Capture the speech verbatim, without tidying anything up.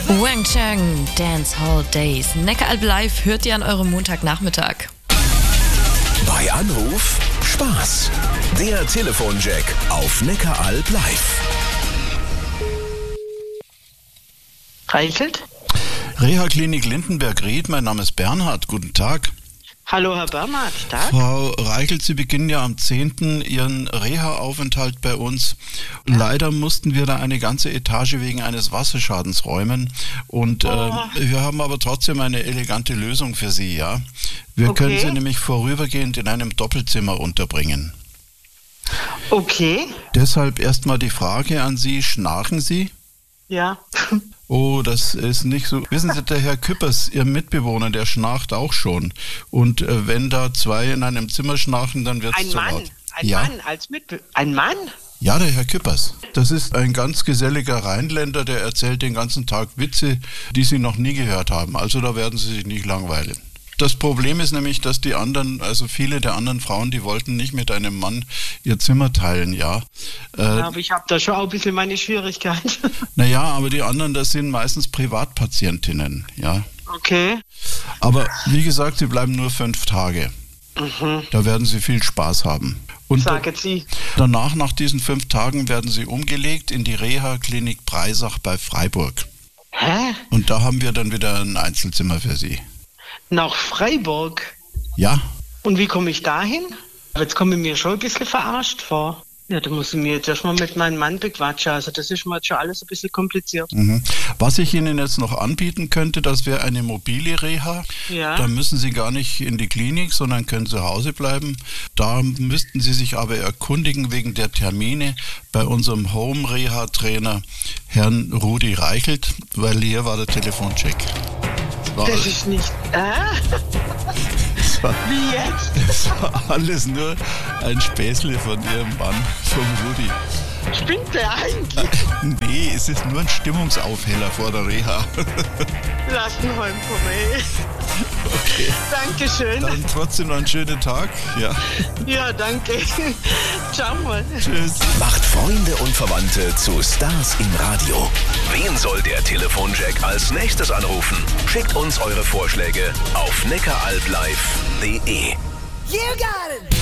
Wang Chang, Dance Hall Days. Neckaralb live hört ihr an eurem Montagnachmittag. Bei Anruf Spaß. Der Telefonjack auf Neckaralb live. Reichelt? Reha-Klinik Lindenberg-Ried, mein Name ist Bernhard. Guten Tag. Hallo, Herr Bernhard. Tag. Frau Reichelt, Sie beginnen ja am zehnten Ihren Reha-Aufenthalt bei uns. Leider mussten wir da eine ganze Etage wegen eines Wasserschadens räumen. Und Oh. äh, wir haben aber trotzdem eine elegante Lösung für Sie, ja. Wir Okay. können Sie nämlich vorübergehend in einem Doppelzimmer unterbringen. Okay. Deshalb erstmal die Frage an Sie, schnarchen Sie? Ja. Oh, das ist nicht so. Wissen Sie, der Herr Küppers, Ihr Mitbewohner, der schnarcht auch schon. Und äh, wenn da zwei in einem Zimmer schnarchen, dann wird es Ein zu Mann. laut. Ein Ja. Mann als Mitbe... Ein Mann? Ja, der Herr Küppers. Das ist ein ganz geselliger Rheinländer, der erzählt den ganzen Tag Witze, die Sie noch nie gehört haben. Also da werden Sie sich nicht langweilen. Das Problem ist nämlich, dass die anderen, also viele der anderen Frauen, die wollten nicht mit einem Mann ihr Zimmer teilen, ja. Äh, Aber ich habe da schon auch ein bisschen meine Schwierigkeiten. naja, aber die anderen, das sind meistens Privatpatientinnen, ja. Okay. Aber wie gesagt, sie bleiben nur fünf Tage. Mhm. Da werden Sie viel Spaß haben. Und Sagen Sie. danach, nach diesen fünf Tagen, werden Sie umgelegt in die Reha-Klinik Breisach bei Freiburg. Hä? Und da haben wir dann wieder ein Einzelzimmer für Sie. Nach Freiburg? Ja? Und wie komme ich dahin? Jetzt komme ich mir schon ein bisschen verarscht vor. Ja, da muss ich mir jetzt erstmal mit meinem Mann bequatschen. Also das ist mir jetzt schon alles ein bisschen kompliziert. Mhm. Was ich Ihnen jetzt noch anbieten könnte, das wäre eine mobile Reha. Ja. Da müssen Sie gar nicht in die Klinik, sondern können zu Hause bleiben. Da müssten Sie sich aber erkundigen wegen der Termine bei unserem Home-Reha-Trainer, Herrn Rudi Reichelt, weil hier war der Telefoncheck. War Das ist nicht... Äh? Das war, Wie jetzt? das war alles nur ein Späßle von Ihrem Mann, vom Rudi. Spinnt der eigentlich? Nee, es ist nur ein Stimmungsaufheller vor der Reha. Lass ihn heimkommen, ey. Okay. Dankeschön. Dann trotzdem noch einen schönen Tag. Ja. Ja, danke. Ciao mal. Tschüss. Macht Freunde und Verwandte zu Stars im Radio. Wen soll der Telefonjack als nächstes anrufen? Schickt uns eure Vorschläge auf neckaralblive punkt de. You got it!